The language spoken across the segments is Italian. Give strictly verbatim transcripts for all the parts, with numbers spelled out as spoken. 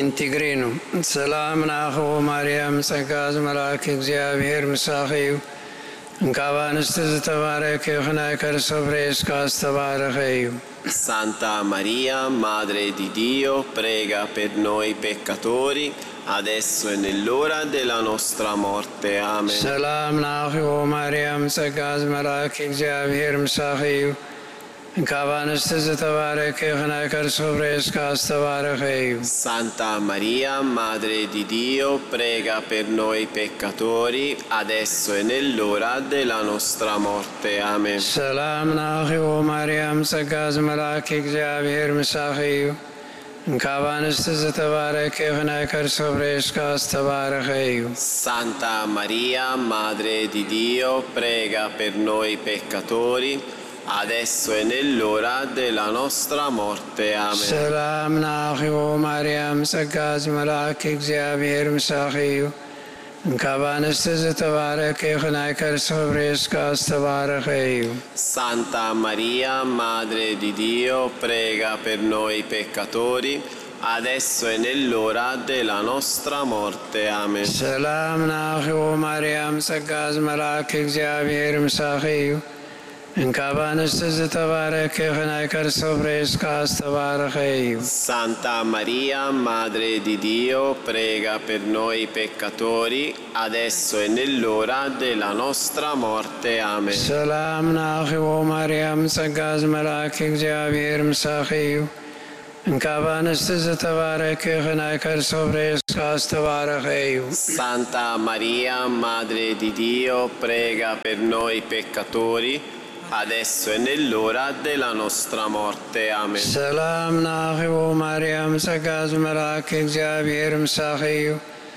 Integrinum. Salam nachu Mariam sagaz malak እግዚአብሔር ምሳኺው እንካባንስት ዝተባረከ ይኹናይከር ሶብሬስ ካስተባረኸዩ. Santa Maria, Madre di Dio, prega per noi peccatori, adesso e nell'ora della nostra morte. Amen. ሰላም ናchu Mariam sagaz malak እግዚአብሔር ምሳኺው እንካባንስት ዝተባረከ ይኹናይከር ሶብሬስ ካስተባረኸዩ. Santa Maria, Madre di Dio, prega per noi peccatori, adesso e nell'ora della nostra morte. Amen. ሰላም ናchu Mariam sagaz malak እግዚአብሔር ምሳኺው እንካባንስት ዝተባረከ ይኹናይከር ሶብሬስ ካስተባረኸዩ. Santa Maria, Madre di Dio, prega per noi peccatori, adesso e nell'ora della nostra morte. Amen. ሰላም ናchu Mariam sagaz malak እግዚአብሔር ምሳኺው እንካባንስት ዝተባረከ ይኹናይከር ሶብሬስ ካስተባረኸዩ. Santa Maria, Madre di Dio, prega per noi peccatori, adesso e nell'ora della nostra morte. Amen. ሰላም ናchu Mariam sagaz malak እግዚአብሔር ምሳኺው እንካባንስት ዝተባረከ ይኹናይከር ሶብሬስ ካስተባረኸዩ. Santa Maria, Madre di Dio, prega per noi peccatori, adesso e nell'ora della nostra morte. Amen. ሰላም ናchu Mariam sagaz malak እግዚአብሔር ምሳኺው እንካባንስት ዝተባረከ ይኹናይከር ሶብሬስ ካስተባረኸዩ. Santa Maria, Madre di Dio, prega per noi peccatori, adesso e nell'ora della nostra morte. Amen. ሰላም ናchu Mariam sagaz malak እግዚአብሔር ምሳኺው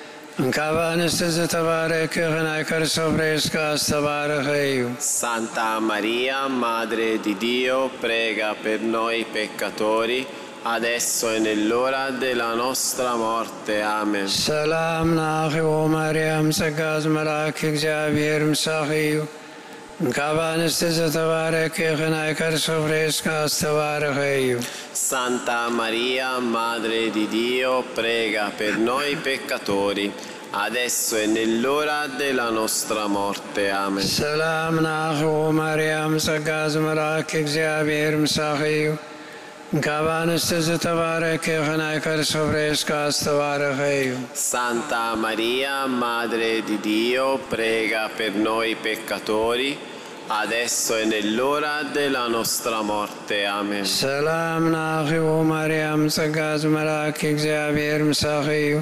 እንካባንስት ዝተባረከ ይኹናይከር ሶብሬስ ካስተባረኸዩ. Santa Maria, Madre di Dio, prega per noi peccatori, adesso e nell'ora della nostra morte. Amen. ሰላም ናchu Mariam sagaz malak እግዚአብሔር ምሳኺው እንካባንስት ዝተባረከ ይኹናይከር ሶብሬስ ካስተባረኸዩ. Santa Maria, Madre di Dio, prega per noi peccatori, adesso e nell'ora della nostra morte. Amen. ሰላም ናchu Mariam sagaz malak እግዚአብሔር ምሳኺው እንካባንስት ዝተባረከ ይኹናይከር ሶብሬስ ካስተባረኸዩ. Santa Maria, Madre di Dio, prega per noi peccatori, adesso e nell'ora della nostra morte. Amen. ሰላም ናchu Mariam sagaz malak እግዚአብሔር ምሳኺው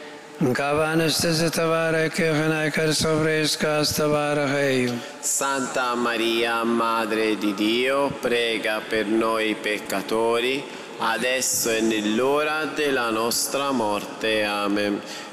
እንካባንስት ዝተባረከ ይኹናይከር ሶብሬስ ካስተባረኸዩ. Santa Maria, Madre di Dio, prega per noi peccatori, adesso e nell'ora della nostra morte. Amen.